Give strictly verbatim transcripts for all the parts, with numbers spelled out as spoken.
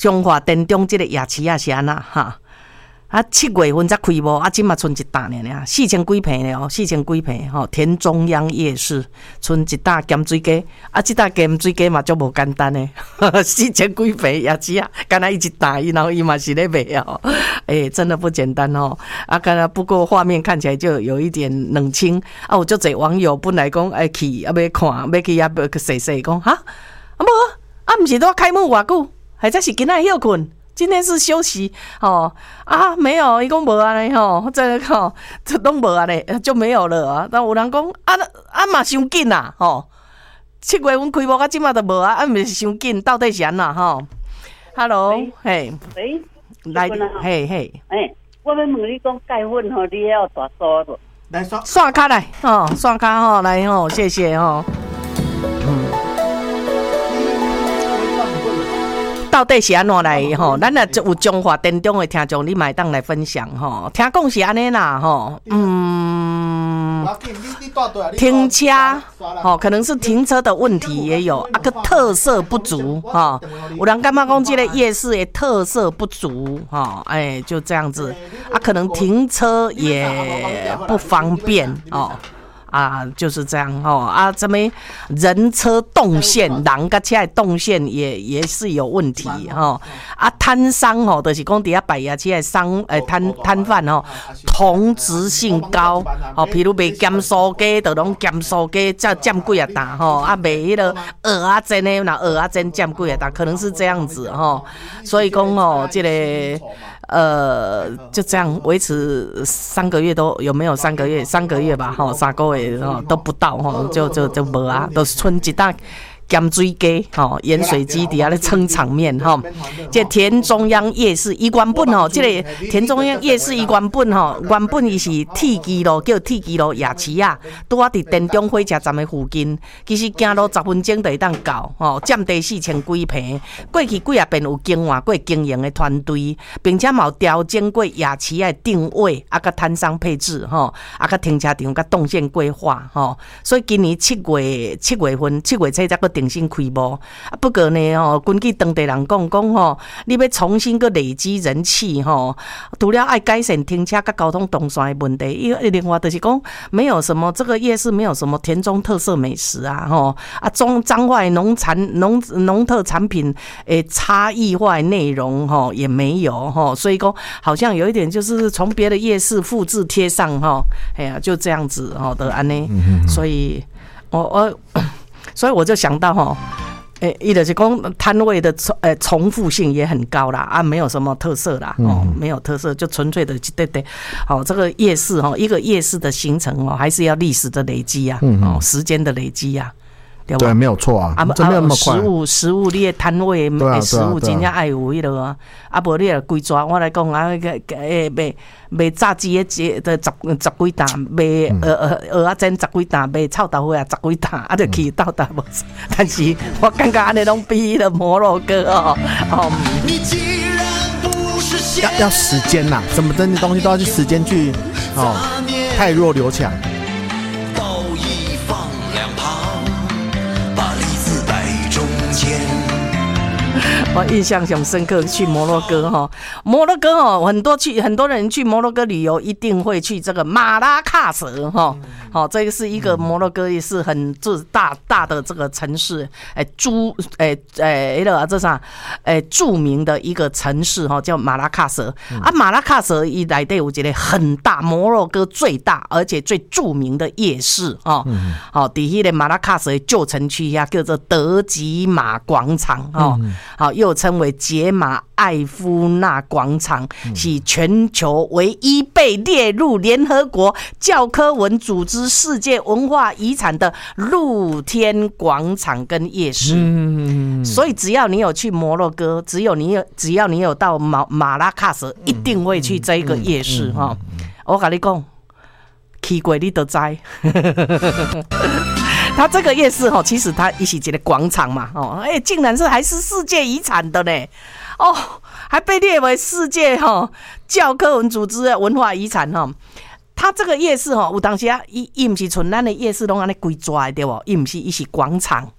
中华殿中这个夜市啊是安那哈。啊，七月份才开无，啊，今嘛剩一担尔尔，四千几平了哦，四千几平吼。田中央夜市剩一担咸水鸡，啊，这担咸水鸡嘛就无简单诶，四千几平夜市啊，敢若伊一担，然后伊嘛是咧卖哦，诶、欸，真的不简单哦。啊，敢若不过画面看起来就有一点冷清啊，有足侪网友本来讲爱去啊，要看，要去啊，要去洗洗讲哈，啊无啊，毋是都开幕偌久，还在是今仔休困。今天是休息哦啊，没有，伊讲无安尼吼，这个吼，这拢无安尼就没有了啊。但有人讲啊啊嘛伤紧呐吼，七月份开幕到即马都无啊，啊毋是伤紧，到底是安怎吼 ？Hello， 嘿， 喂， 来，嘿嘿， 哎，我要问你讲钙粉吼，你要大梳不？ 来刷刷卡来哦，刷卡吼来吼，谢谢吼。嗯。到底是安怎来吼？咱也有中华殿中的听众，你嘛会当来分享吼。听讲是安尼啦吼，嗯，停车吼，可能是停车的问题也有，啊个特色不足哈。有人感觉讲这个夜市的特色不足哈，哎，就这样子啊，可能停车也不方便哦。啊，就是这样吼啊，这边人车动线，人跟车的动线也也是有问题吼啊，摊商吼，就是讲底下摆夜市的商诶摊摊贩吼，同质性高吼，譬如卖咸酥鸡，就拢咸酥鸡占占几啊担吼，啊卖迄个蚵仔煎的，那蚵仔煎占几啊担，可能是这样子吼，所以讲吼，这个。呃，就这样维持三个月都有没有三个月？三个月吧，哈，三个月哈都不到哈，就就就无啊，都是剩一担咸水鸡，吼，盐水鸡底下咧撑场面吼。这田中央夜市伊原本吼，这个田中央夜市伊原本吼，原本伊是铁基路叫铁基路夜市啊，拄啊伫田中火车站的附近，其实行路十分钟就会当到吼，占地四千几平。过去几啊遍有经换过经营的团队，并且嘛有调整过夜市的定位，啊，甲摊商配置吼，啊，甲停车场甲动线规划吼。所以今年七月七月份七月初才个定新开幕啊，不过呢吼，根据当地人讲讲吼，你要重新个累积人气吼，除了爱改善停车甲交通动线的问题，因为另外就是讲没有什么这个夜市没有什么田中特色美食啊吼啊，中彰化农产农农特产品诶差异化的内容吼也没有吼，所以讲好像有一点就是从别的夜市复制贴上吼，哎呀就这样子吼的安尼，所以我我。所以我就想到哈，诶，伊就是讲摊位的重诶重复性也很高啦，啊，没有什么特色啦，哦，没有特色，就纯粹的对对，好，这个夜市哈，一个夜市的形成哦，还是要历史的累积啊，哦，时间的累积啊。对, 对， 没有错啊，啊真没有那么快。 食物，食物，你的摊位的食物真正爱有迄落啊，啊，无你规抓我来讲啊，诶，卖卖炸鸡的的十十几担，卖呃呃蚵仔煎十几担，卖臭豆腐啊十几担，啊，就去到达无。但是我感觉安尼拢比迄个摩洛哥哦，哦， 要要时间呐，什么真的东西都要去时间去哦，太弱留强。 我印象很深刻，去摩洛哥哈，摩洛哥哦，很多去很多人去摩洛哥旅游，一定会去这个马拉喀什哈，好，这个是一个摩洛哥也是很大大的这个城市，哎，著哎哎那个这啥哎著名的一个城市哈，叫马拉喀什啊，马拉喀什一来对，我觉得很大，摩洛哥最大而且最著名的夜市哈，好，底下的马拉喀什的旧城区呀，叫做德吉马广场哈，好。又称为杰马艾夫纳广场，是全球唯一被列入联合国教科文组织世界文化遗产的露天广场跟夜市。嗯，所以只要你有去摩洛哥，只有你有只要你有到马马拉喀什，一定会去这一个夜市哈。我跟你讲，去过你就知。它这个夜市哈，其实它一起一个广场嘛，哦，哎，竟然是还是世界遗产的呢，哦，还被列为世界哈教科文组织的文化遗产哈。它这个夜市哈，有当时啊，伊伊唔是像咱的夜市拢安尼规抓的对不？伊唔是，伊是广场。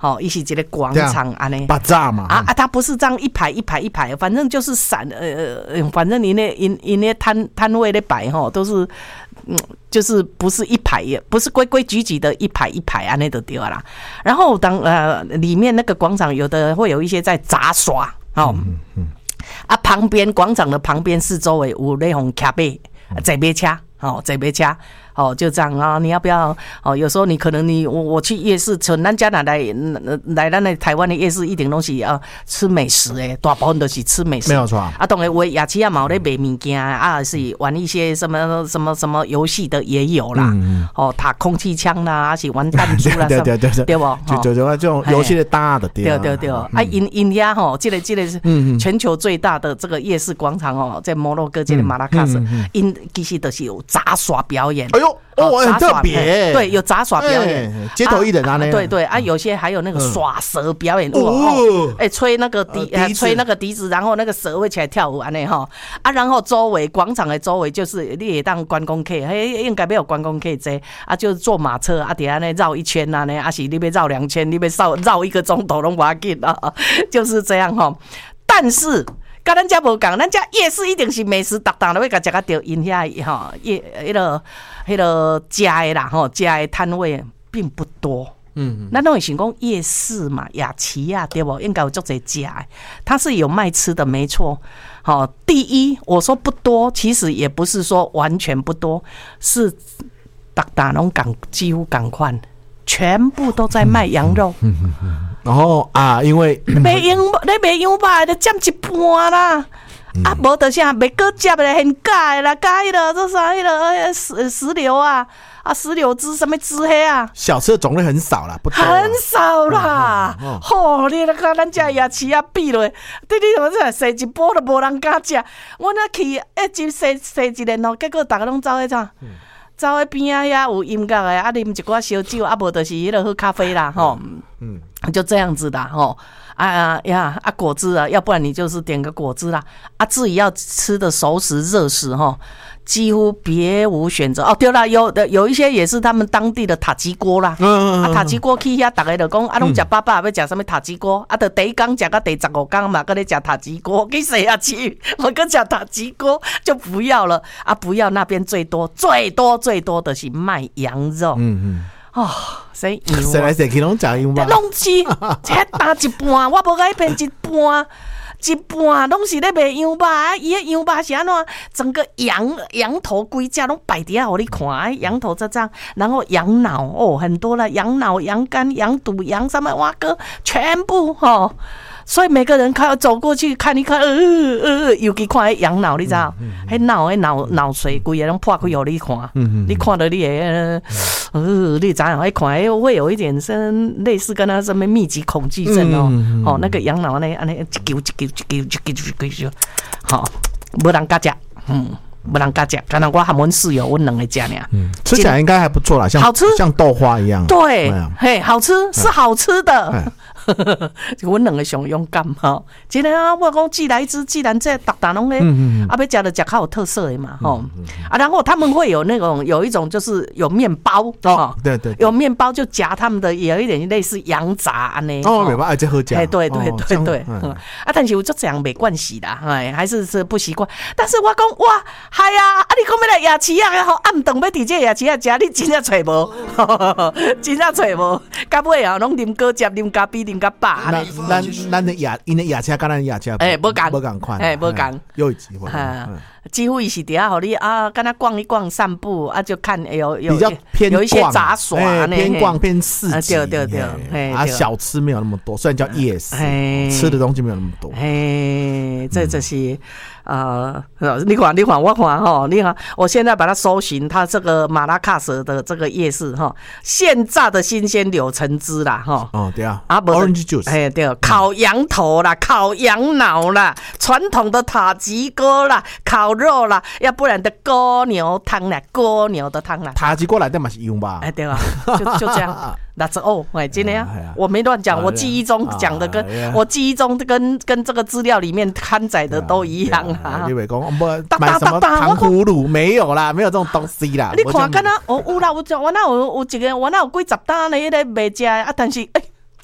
好，一起一个广场安尼， 巴扎嘛啊啊，它不是这样一排一排一排，反正就是散呃呃，反正你那因因那摊摊位的摆吼，都是嗯，就是不是一排，也不是规规矩矩的一排一排安尼就对啦。然后当呃里面那个广场有的会有一些在杂耍，哦，嗯嗯啊旁边广场的旁边四周围有那种卡贝坐马车，哦坐马车。哦，就这样啊！你要不要？哦，有时候你可能你我我去夜市，从咱家哪来来咱那台湾的夜市，一点东西啊，吃美食诶，大部分都是吃美食， 没有错啊。当然，我夜市啊，嘛有咧卖物件啊，是玩一些什么什么什么游戏的也有啦。嗯、哦，打空气枪啦，还是玩弹珠啦， 对对对对， 对不？ 就就就这种游戏的大的对对对。啊，因因遐吼，这个这个是全球最大的这个夜市广场哦，在摩洛哥这个马拉喀什，因其实都是有杂耍表演。 哎呦！哦，很特别， 对，有杂耍表演， 欸、街头艺人啊，那、 啊、对对啊，有些还有那个耍蛇表演，哦，哎、欸，吹那个笛，呃、吹那个笛子，然后那个蛇会起来跳舞安尼哈啊，然后周围广场的周围就是你也当观光客，嘿，应该没有观光客这啊，就是坐马车啊，底下呢绕一圈啊，呢，啊是你要绕两圈，你要绕绕一个钟头拢不要紧啊，就是这样哈，但是。跟咱家无讲，咱家夜市一定是美食，逐档都会甲食个到因遐吼，夜迄个迄个食的啦吼，食的摊位并不多。嗯，咱都会想讲夜市嘛，夜市啊，对不？应该有足侪食的，它是有卖吃的，没错。好，第一我说不多，其实也不是说完全不多，是逐档拢赶几乎赶快，全部都在卖羊肉。嗯嗯嗯然后啊，因为卖羊，你卖羊排就占一半啦，嗯、啊，无就是卖果汁的很假的啦，假迄个这啥迄个石石榴啊，啊石榴汁什么汁迄啊， 小吃的种类很少啦，不多很少啦。吼、嗯哦，你那个咱家夜市啊比落，你你怎么这洗一波都无人敢食？我那去一集洗洗一年哦，结果大家拢走去啥？嗯走喺边啊遐有音乐的，啊啉一寡烧酒，啊无就是迄个喝咖啡啦，吼，嗯，就这样子的，吼，啊呀啊果汁啊，要不然你就是点个果汁啦，啊自己要吃的熟食热食吼，几乎别无选择哦。对啦，有的有一些也是他们当地的塔吉锅啦，嗯啊塔吉锅去遐，大家就讲啊，拢食饱饱要食什么塔吉锅，啊，就第一天食到第十五天嘛，搁咧食塔吉锅，去谁啊去？我搁食塔吉锅就不要了啊，不要那边最多最多最多的是卖羊肉，嗯嗯。哦，所以谁来谁去拢食羊肉， 拢是迄打一半，我无甲伊骗一半。一半拢是咧卖羊肉啊！伊个羊肉是安怎？整个羊羊头规只拢摆伫遐，互你看。羊头这样，然后羊脑哦，很多了，羊脑、羊肝、羊肚、羊什么哇哥，全部吼、哦。所以每个人看走过去看一看，呃呃，尤其看迄羊脑，你知道？迄脑迄脑脑髓规个拢破开互你看，你看到你诶，呃，你知影？迄看迄会有一点生类似跟他什么密集恐惧症哦，哦，那个羊脑呢，安尼一揪一揪一揪一揪一揪，好，无人敢食，嗯。不能敢吃，刚才我和阮室友，阮两个吃呢。嗯， 吃起来应该还不错啦，像好吃， 像豆花一样。 对，嘿，好吃是好吃的。阮两个上勇敢哈，今天啊，我讲寄来一只，既然这达达拢咧，啊，要吃的吃较有特色的嘛，吼啊，然后他们会有那种有一种就是有面包哦，对对， 有面包就夹他们的，有一点类似羊杂安尼。 哦，没办法，这好夹。 哎，对对对对，啊，但是我就这样没关系啦，哎，还是是不习惯。但是我讲哇。系啊！啊，你讲要来夜市啊？吼，暗顿要伫这夜市啊食，你真正找无，真正找无。到尾啊，拢啉果汁、啉咖啡、啉甲饱。 咱咱咱的夜，因的夜市跟咱夜市， 哎，无共， 无共款， 哎，无共， 有机会。 几乎伊是底下，互你啊，跟他逛一逛、散步啊，就看有有比较偏有一些杂耍呢， 偏逛偏市集， 对对对， 啊，小吃没有那么多，虽然叫夜市，吃的东西没有那么多。 哎，这这是。呃，你看，你看，我看哈，你看，我现在把它搜寻，它这个马拉喀什的这个夜市哈，现榨的新鲜柳橙汁啦哈， 哦对啊， 啊 ，orange juice， 哎对，烤羊头啦，烤羊脑啦，传统的塔吉锅啦，烤肉啦，要不然的锅牛汤啦，锅牛的汤啦， 塔吉锅来的嘛是用吧？ 哎对啊，就就这样。那是哦，哎，今天我没乱讲，我记忆中讲的跟我记忆中跟跟这个资料里面刊载的都一样啊。 你袂讲不买什么糖葫芦没有啦，没有这种东西啦。 你看，敢若哦有啦，有我那有有一个，我那有几十单的迄个卖食啊，但是哎，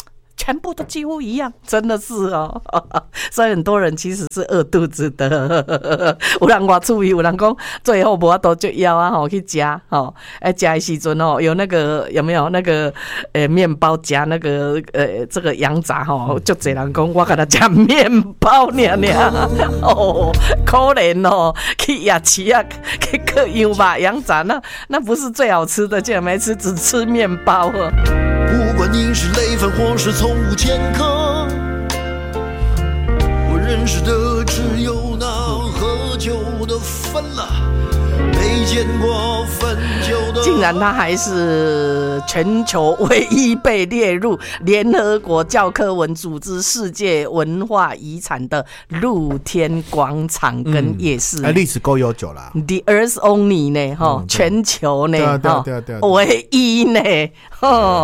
全部都几乎一样，真的是哦。所以很多人其实是饿肚子的。有人我注意，有人讲最后无法度就要啊吼去吃吼，哎吃的时阵哦，有那个有没有那个呃面包夹那个呃这个羊杂吼，就侪人讲我给他吃面包尔尔哦，可怜哦，去夜市啊去嗑羊吧羊杂，那那不是最好吃的，竟然没吃，只吃面包哦。 不管你是累犯或是从无前科，我认识的只有那喝酒的分了，没见过分酒的。 竟然他还是全球唯一被列入联合国教科文组织世界文化遗产的露天广场跟夜市， 哎，历史够悠久啦。 The Earth Only 呢，哈，全球呢， 对啊对啊对啊对啊， 唯一呢，哈。